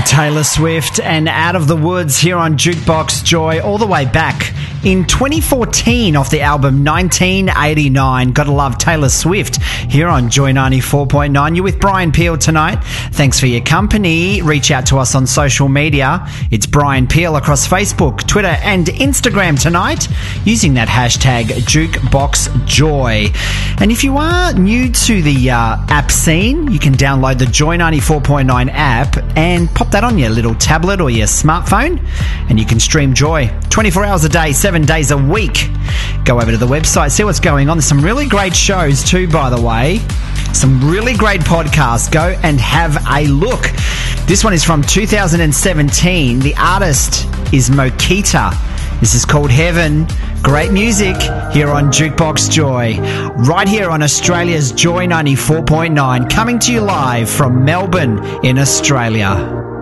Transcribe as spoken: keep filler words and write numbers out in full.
Taylor Swift and Out of the Woods here on Jukebox Joy, all the way back in twenty fourteen off the album nineteen eighty-nine. Gotta love Taylor Swift here on Joy ninety-four point nine. You're with Brian Peel tonight. Thanks for your company. Reach out to us on social media. It's Brian Peel across Facebook, Twitter and Instagram tonight using that hashtag Jukebox Joy. And if you are new to the uh, app scene, you can download the Joy ninety-four point nine app and pop that on your little tablet or your smartphone and you can stream Joy twenty-four hours a day, seven days a week. Go over to the website, see what's going on. There's some really great shows too, by the way. Some really great podcasts. Go and have a look. This one is from two thousand seventeen. The artist is Mokita. This is called Heaven. Great music here on Jukebox Joy. Right here on Australia's Joy ninety-four point nine. Coming to you live from Melbourne in Australia.